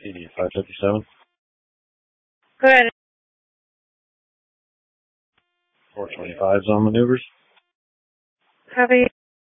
CD 557. Go ahead. 425 zone maneuvers. Copy.